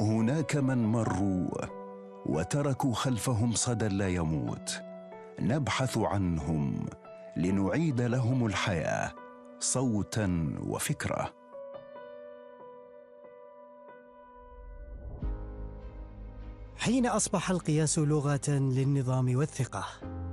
هناك من مروا وتركوا خلفهم صدى لا يموت، نبحث عنهم لنعيد لهم الحياة صوتاً وفكرة. حين أصبح القياس لغة للنظام والثقة،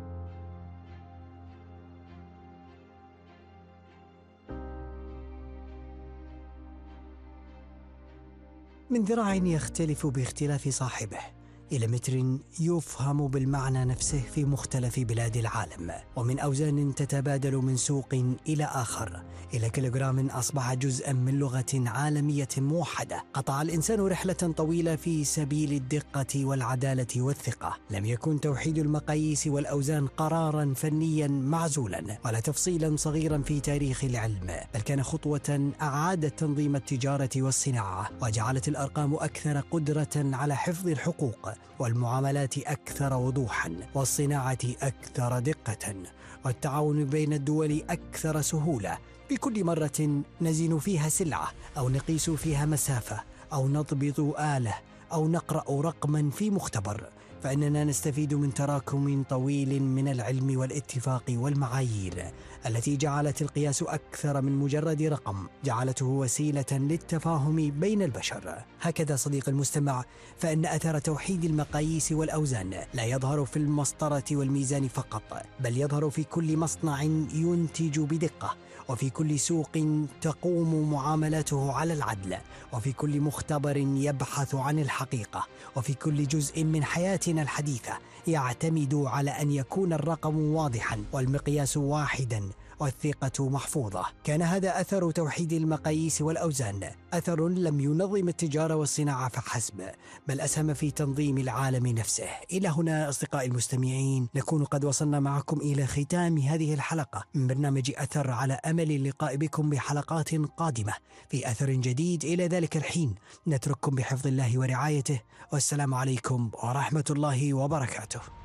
من ذراع يختلف باختلاف صاحبه إلى متر يفهم بالمعنى نفسه في مختلف بلاد العالم، ومن أوزان تتبادل من سوق إلى آخر إلى كيلوغرام أصبح جزءاً من لغة عالمية موحدة. قطع الإنسان رحلة طويلة في سبيل الدقة والعدالة والثقة. لم يكن توحيد المقاييس والأوزان قراراً فنياً معزولاً ولا تفصيلاً صغيراً في تاريخ العلم، بل كان خطوة أعادت تنظيم التجارة والصناعة وجعلت الأرقام أكثر قدرة على حفظ الحقوق والمعاملات أكثر وضوحاً والصناعة أكثر دقة والتعاون بين الدول أكثر سهولة. بكل مرة نزن فيها سلعة أو نقيس فيها مسافة أو نضبط آلة أو نقرأ رقماً في مختبر، فإننا نستفيد من تراكم طويل من العلم والاتفاق والمعايير التي جعلت القياس أكثر من مجرد رقم، جعلته وسيلة للتفاهم بين البشر. هكذا صديق المستمع، فإن أثر توحيد المقاييس والأوزان لا يظهر في المسطرة والميزان فقط، بل يظهر في كل مصنع ينتج بدقة، وفي كل سوق تقوم معاملاته على العدل، وفي كل مختبر يبحث عن الحقيقة، وفي كل جزء من حياتنا الحديثة يعتمد على أن يكون الرقم واضحا والمقياس واحدا والثقة محفوظة. كان هذا أثر توحيد المقاييس والأوزان، أثر لم ينظم التجارة والصناعة فحسب، بل أسهم في تنظيم العالم نفسه. إلى هنا أصدقائي المستمعين نكون قد وصلنا معكم إلى ختام هذه الحلقة من برنامج أثر، على أمل اللقاء بكم بحلقات قادمة في أثر جديد. إلى ذلك الحين نترككم بحفظ الله ورعايته، والسلام عليكم ورحمة الله وبركاته.